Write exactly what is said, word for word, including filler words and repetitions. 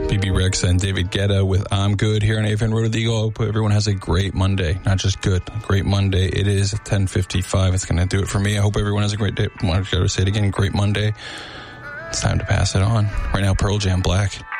B B Rex and David Guetta with I'm Good here on A F N Road to the Eagle. I hope everyone has a great Monday. Not just good, great Monday. It is ten fifty-five. It's going to do it for me. I hope everyone has a great day. I want to say it again, great Monday. It's time to pass it on. Right now, Pearl Jam, Black.